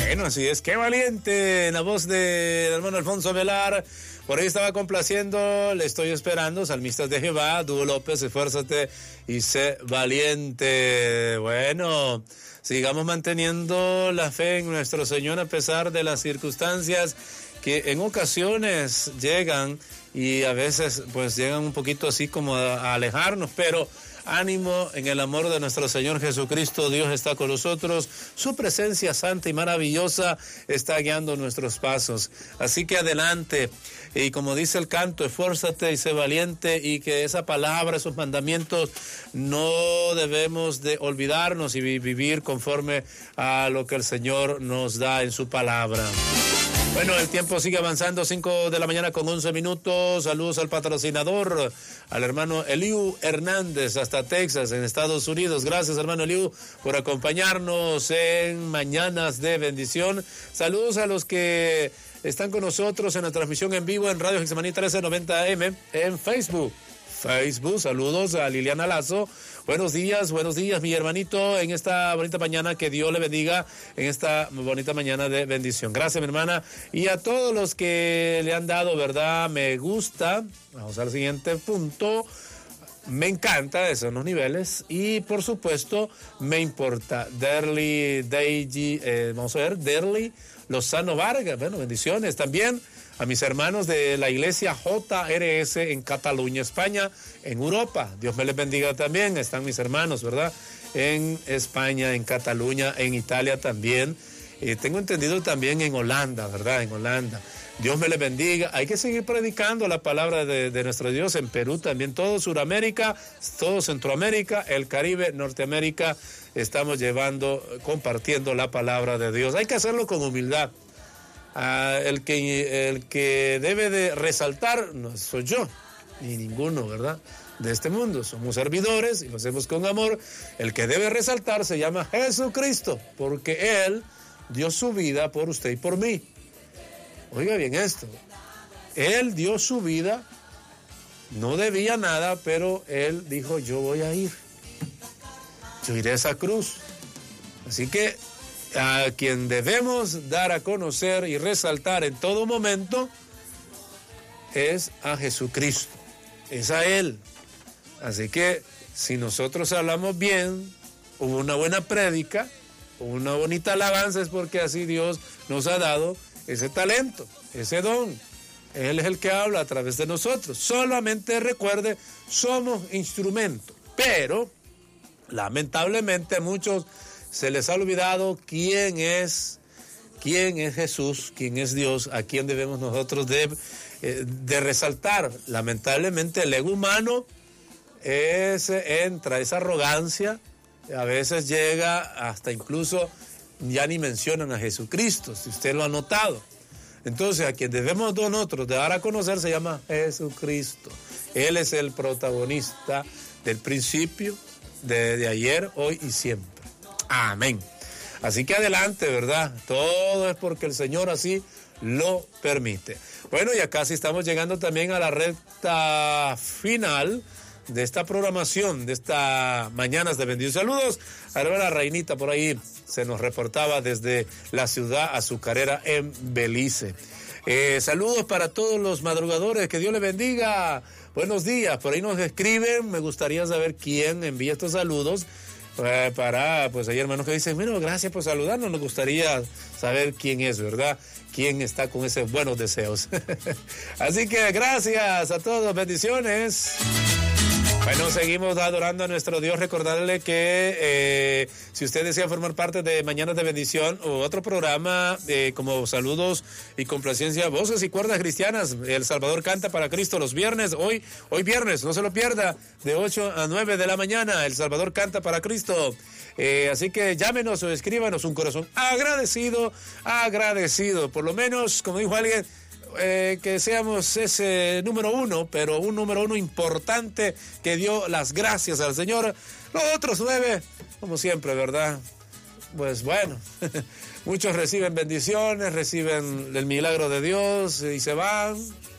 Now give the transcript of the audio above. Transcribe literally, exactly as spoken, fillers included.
Bueno, así es, qué valiente, la voz del hermano Alfonso Velar. Por ahí estaba complaciendo, le estoy esperando, salmistas de Jehová, Dúo López, esfuérzate y sé valiente. Bueno, sigamos manteniendo la fe en nuestro Señor a pesar de las circunstancias que en ocasiones llegan y a veces pues llegan un poquito así como a, a alejarnos, pero ánimo en el amor de nuestro Señor Jesucristo. Dios está con nosotros, su presencia santa y maravillosa está guiando nuestros pasos, así que adelante, y como dice el canto, esfuérzate y sé valiente, y que esa palabra, esos mandamientos no debemos de olvidarnos y vivir conforme a lo que el Señor nos da en su palabra. Bueno, el tiempo sigue avanzando, cinco de la mañana con once minutos. Saludos al patrocinador, al hermano Eliu Hernández, hasta Texas, en Estados Unidos. Gracias, hermano Eliu, por acompañarnos en Mañanas de Bendición. Saludos a los que están con nosotros en la transmisión en vivo en Radio Getsemaní trece noventa A M, en Facebook. Facebook, saludos a Liliana Lazo. Buenos días, buenos días, mi hermanito, en esta bonita mañana, que Dios le bendiga en esta bonita mañana de bendición. Gracias, mi hermana, y a todos los que le han dado, ¿verdad?, me gusta. Vamos al siguiente punto. Me encanta, esos son los niveles, y por supuesto, me importa. Derly, Deiji, eh, vamos a ver, Derly Lozano Vargas, bueno, bendiciones también a mis hermanos de la iglesia J R S en Cataluña, España, en Europa. Dios me les bendiga también. Están mis hermanos, ¿verdad?, en España, en Cataluña, en Italia también. Eh, tengo entendido también en Holanda, ¿verdad?, en Holanda. Dios me les bendiga. Hay que seguir predicando la palabra de, de nuestro Dios en Perú también, todo Sudamérica, todo Centroamérica, el Caribe, Norteamérica. Estamos llevando, compartiendo la palabra de Dios. Hay que hacerlo con humildad. Uh, el que el que debe de resaltar no soy yo ni ninguno, ¿verdad?, de este mundo. Somos servidores y lo hacemos con amor. El que debe resaltar se llama Jesucristo, porque Él dio su vida por usted y por mí. Oiga bien esto, Él dio su vida, no debía nada, pero Él dijo: yo voy a ir, yo iré a esa cruz. Así que a quien debemos dar a conocer y resaltar en todo momento es a Jesucristo, es a Él. Así que si nosotros hablamos bien, hubo una buena prédica, una bonita alabanza, es porque así Dios nos ha dado ese talento, ese don. Él es el que habla a través de nosotros. Solamente recuerde, somos instrumentos, pero lamentablemente a muchos se les ha olvidado quién es, quién es Jesús, quién es Dios, a quién debemos nosotros de, de resaltar. Lamentablemente el ego humano es, entra esa arrogancia, a veces llega hasta incluso, ya ni mencionan a Jesucristo, si usted lo ha notado. Entonces a quien debemos nosotros de dar a conocer se llama Jesucristo. Él es el protagonista del principio, de, de ayer, hoy y siempre. Amén. Así que adelante, ¿verdad? Todo es porque el Señor así lo permite. Bueno, ya casi estamos llegando también a la recta final de esta programación, de esta Mañanas de Bendición. Saludos a la hermana Reinita, por ahí se nos reportaba desde la ciudad azucarera en Belice. Eh, saludos para todos los madrugadores, que Dios les bendiga. Buenos días, por ahí nos escriben, me gustaría saber quién envía estos saludos. Eh, para, pues hay hermanos que dicen: bueno, gracias por saludarnos, nos gustaría saber quién es, ¿verdad? Quién está con esos buenos deseos. Así que gracias a todos, bendiciones. Bueno, seguimos adorando a nuestro Dios. Recordarle que eh, si usted desea formar parte de Mañanas de Bendición o otro programa eh, como Saludos y Complacencia, Voces y Cuerdas Cristianas, El Salvador Canta para Cristo los viernes, hoy, hoy viernes, no se lo pierda, de ocho a nueve de la mañana, El Salvador Canta para Cristo. Eh, así que llámenos o escríbanos, un corazón agradecido, agradecido, por lo menos, como dijo alguien, Eh, que seamos ese número uno, pero un número uno importante que dio las gracias al Señor. Los otros nueve, como siempre, ¿verdad? Pues bueno, muchos reciben bendiciones, reciben el milagro de Dios y se van.